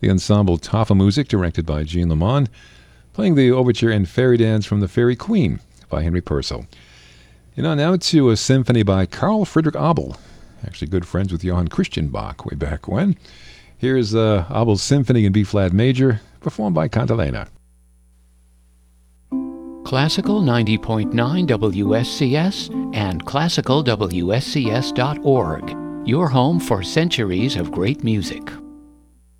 The ensemble Tafel Music, directed by Jean Lamond, playing the overture and fairy dance from The Fairy Queen by Henry Purcell. Now to a symphony by Carl Friedrich Abel, actually good friends with Johann Christian Bach way back when. Here's Abel's Symphony in B-flat major, performed by Cantilena. Classical 90.9 WSCS and classicalwscs.org, your home for centuries of great music.